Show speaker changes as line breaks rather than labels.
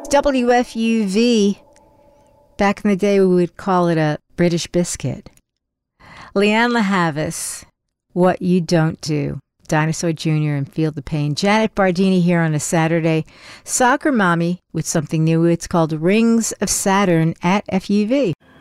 WFUV. Back in the day, we would call it a British biscuit. Leanne LaHavis, What You Don't Do. Dinosaur Jr. and Feel the Pain. Janet Bardini here on a Saturday. Soccer Mommy with something new. It's called Rings of Saturn at FUV.